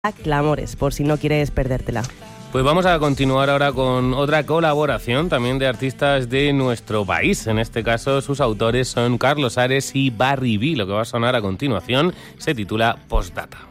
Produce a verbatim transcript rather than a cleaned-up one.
Clamores, por si no quieres perdértela. Pues vamos a continuar ahora con otra colaboración también de artistas de nuestro país. En este caso, sus autores son Carlos Ares y Barry B. Lo que va a sonar a continuación se titula Postdata.